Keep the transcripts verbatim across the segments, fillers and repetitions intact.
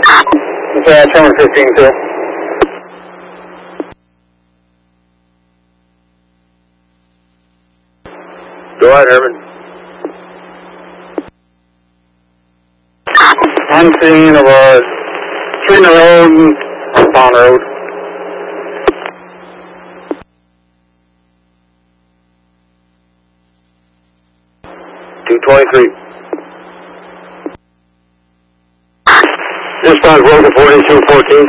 Yeah, Terminal fifteen, too. Go ahead, Herman. I'm seeing of a three in the road on Pond Road. two twenty-three. Dispatch Road forty-two fourteen.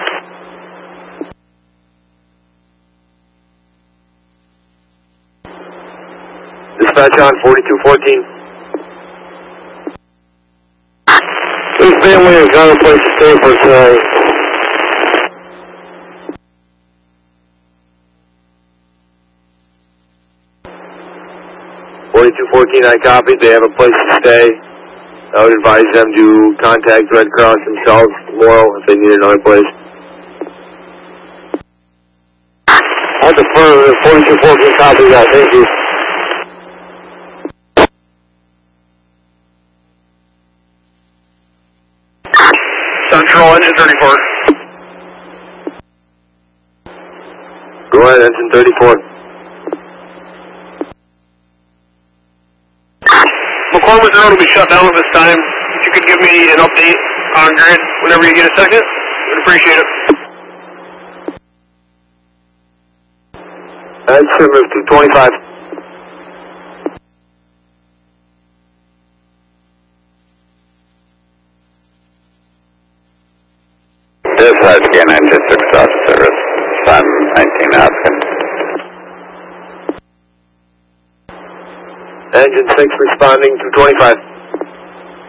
Dispatch on forty-two fourteen. This family has got a place to stay for today. forty-two fourteen, I copied. They have a place to stay. I would advise them to contact Red Cross themselves tomorrow if they need another place. I'll defer the forty-two fourteen copy that. Thank you. Central, engine thirty-four. Go ahead, engine thirty-four. McCormick Road will be shut down at this time. If you could give me an update on grid whenever you get a second, I'd appreciate it. That's move two twenty-five. Dispatch again, engine six off service. Time nineteen Aspen. Engine six responding two twenty-five.